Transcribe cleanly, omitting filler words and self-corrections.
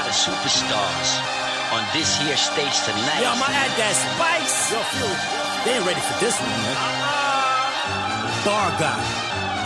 of superstars on this here stage tonight. Yo, I'ma add that spice. Yo, Fury, they ain't ready for this one, man. Bar guy.